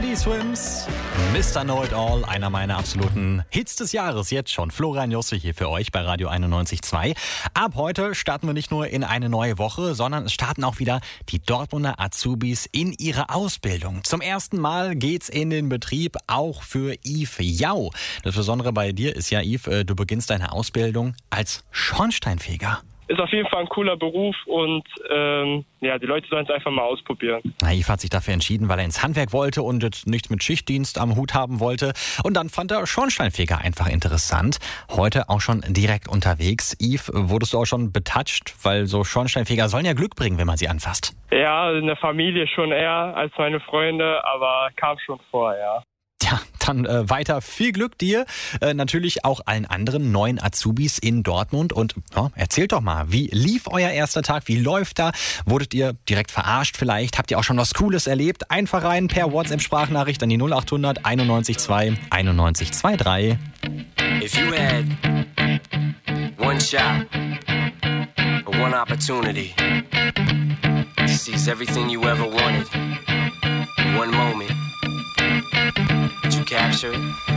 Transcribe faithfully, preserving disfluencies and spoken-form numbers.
Teddy Swims, Mister Know It All, einer meiner absoluten Hits des Jahres jetzt schon. Florian Josse hier für euch bei Radio einundneunzig Komma zwei. Ab heute starten wir nicht nur in eine neue Woche, sondern es starten auch wieder die Dortmunder Azubis in ihre Ausbildung. Zum ersten Mal geht's in den Betrieb, auch für Yves Jau. Das Besondere bei dir ist ja, Yves, du beginnst deine Ausbildung als Schornsteinfeger. Ist auf jeden Fall ein cooler Beruf und ähm, ja, die Leute sollen es einfach mal ausprobieren. Na, Yves hat sich dafür entschieden, weil er ins Handwerk wollte und jetzt nichts mit Schichtdienst am Hut haben wollte. Und dann fand er Schornsteinfeger einfach interessant. Heute auch schon direkt unterwegs. Yves, wurdest du auch schon betatscht? Weil so Schornsteinfeger sollen ja Glück bringen, wenn man sie anfasst. Ja, in der Familie schon eher als meine Freunde, aber kam schon vor, ja. Ja, dann äh, weiter viel Glück dir, äh, natürlich auch allen anderen neuen Azubis in Dortmund und ja, erzählt doch mal, wie lief euer erster Tag, wie läuft da? Wurdet ihr direkt verarscht vielleicht? Habt ihr auch schon was Cooles erlebt? Einfach rein per WhatsApp-Sprachnachricht an die null acht hundert einundneunzig Komma zwei einundneunzig Komma drei. If you had one shot or one opportunity to seize everything you ever wanted in one moment, did you capture it?